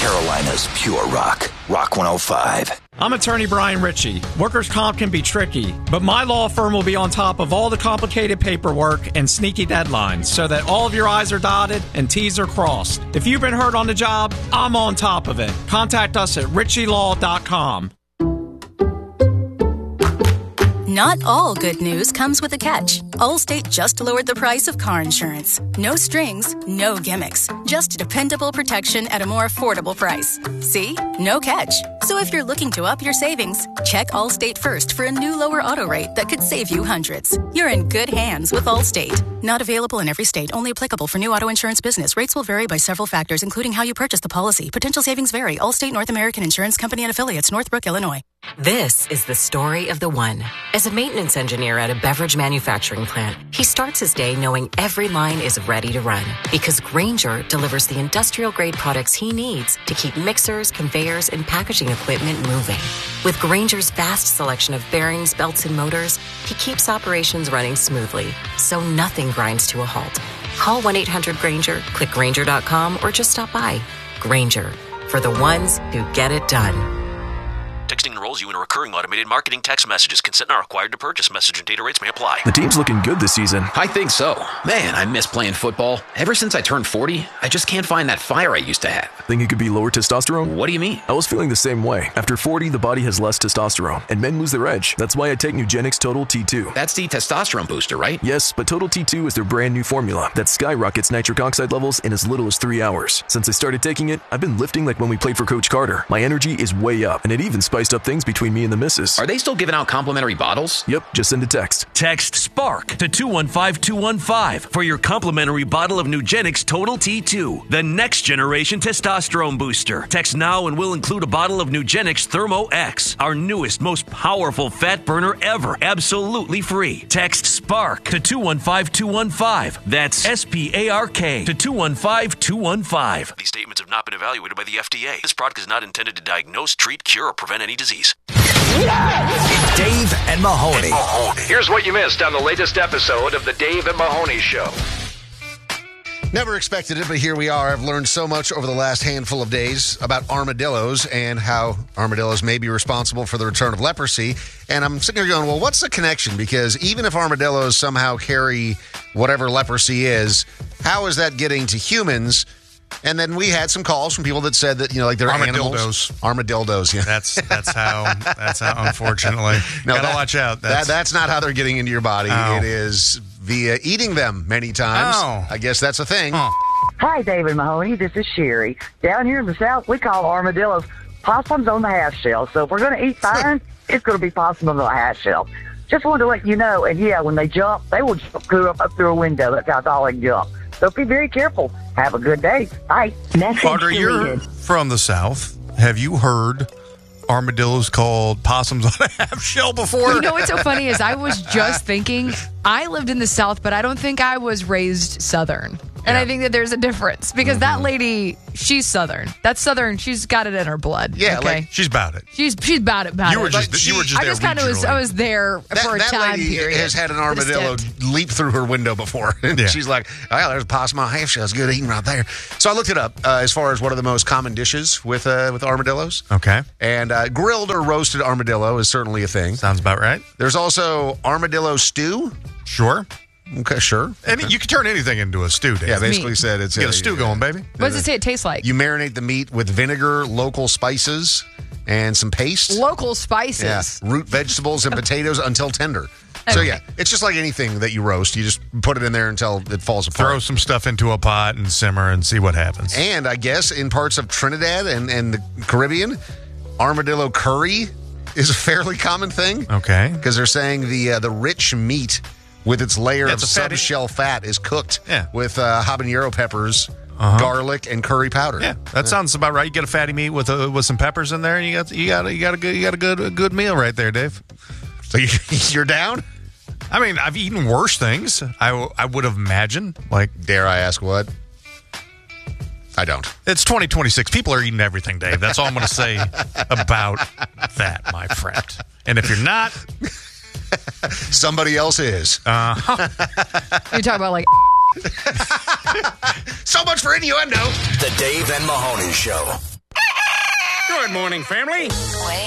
Carolina's pure rock. Rock 105. I'm attorney Brian Ritchie. Workers' comp can be tricky, but my law firm will be on top of all the complicated paperwork and sneaky deadlines so that all of your I's are dotted and T's are crossed. If you've been hurt on the job, I'm on top of it. Contact us at ritchielaw.com. Not all good news comes with a catch. Allstate just lowered the price of car insurance. No strings, no gimmicks. Just dependable protection at a more affordable price. See? No catch. So if you're looking to up your savings, check Allstate first for a new lower auto rate that could save you hundreds. You're in good hands with Allstate. Not available in every state. Only applicable for new auto insurance business. Rates will vary by several factors, including how you purchase the policy. Potential savings vary. Allstate North American Insurance Company and Affiliates, Northbrook, Illinois. This is the story of the one. As a maintenance engineer at a beverage manufacturing plant, he starts his day knowing every line is ready to run because Grainger delivers the industrial-grade products he needs to keep mixers, conveyors, and packaging equipment moving. With Grainger's vast selection of bearings, belts, and motors, he keeps operations running smoothly, so nothing grinds to a halt. Call 1-800-GRAINGER, click Grainger.com, or just stop by. Grainger, for the ones who get it done. Texting enrolls you in a recurring automated marketing text messages. Consent not required to purchase. Message and data rates may apply. The team's looking good this season. I think so. Man, I miss playing football. Ever since I turned 40, I just can't find that fire I used to have. Think it could be lower testosterone? What do you mean? I was feeling the same way. After 40, the body has less testosterone, and men lose their edge. That's why I take Nugenix Total T2. That's the testosterone booster, right? Yes, but Total T2 is their brand new formula that skyrockets nitric oxide levels in as little as 3 hours. Since I started taking it, I've been lifting like when we played for Coach Carter. My energy is way up, and it even spiced up things between me and the missus. Are they still giving out complimentary bottles? Yep, just send a text. Text SPARK to 215215 for your complimentary bottle of Nugenix Total T2, the next generation testosterone booster. Text now and we'll include a bottle of Nugenix Thermo X, our newest, most powerful fat burner ever, absolutely free. Text SPARK to 215215. That's SPARK to 215215. These statements have not been evaluated by the FDA. This product is not intended to diagnose, treat, cure, or prevent any disease. Dave and Mahoney. Here's what you missed on the latest episode of the Dave and Mahoney Show. Never expected it, but here we are. I've learned so much over the last handful of days about armadillos and how armadillos may be responsible for the return of leprosy. And I'm sitting here going, well, what's the connection? Because even if armadillos somehow carry whatever leprosy is, how is that getting to humans? And then we had some calls from people that said that, like they're animals. Armadillos, yeah. That's how, unfortunately. No, gotta watch out. That's not how they're getting into your body. Oh. It is via eating them many times. Oh. I guess that's a thing. Oh. Hi, David Mahoney. This is Sherry. Down here in the South, we call armadillos possums on the half shell. So if we're going to eat fine, it's going to be possum on the half shell. Just wanted to let you know. And yeah, when they jump, they will jump up through a window. That's all they jump. So be very careful. Have a good day. Bye. Carter, you're from the South. Have you heard armadillos called possums on a half shell before? You know what's so funny is I was just thinking, I lived in the South, but I don't think I was raised Southern. And I think that there's a difference because that lady, she's Southern. That's Southern. She's got it in her blood. Yeah, okay? She's about it. She's about it. You were just I there just kind of was there for a that time lady period. has had an armadillo leap through her window before. And she's like, oh, there's a possum on a half shell. It's good eating right there. So I looked it up as far as what are the most common dishes with armadillos. Okay. And grilled or roasted armadillo is certainly a thing. Sounds about right. There's also armadillo stew. Sure. Okay, sure. And you can turn anything into a stew, Dave. Yeah, basically said it's... Get a stew going, baby. What does it say it tastes like? You marinate the meat with vinegar, local spices, and some paste. Local spices? Yeah, root vegetables and potatoes until tender. Okay. So, yeah, it's just like anything that you roast. You just put it in there until it falls apart. Throw some stuff into a pot and simmer and see what happens. And I guess in parts of Trinidad and the Caribbean, armadillo curry is a fairly common thing. Okay. Because they're saying the rich meat with its layer of subshell fat is cooked with habanero peppers, garlic, and curry powder. Yeah, that sounds about right. You get a fatty meat with some peppers in there, and you got a good meal right there, Dave. So you're down? I mean, I've eaten worse things. I would have imagined. Like, dare I ask what? I don't. It's 2026. People are eating everything, Dave. That's all I'm going to say about that, my friend. And if you're not, somebody else is. You're talking about like. So much for innuendo. The Dave and Mahoney Show. Good morning, family.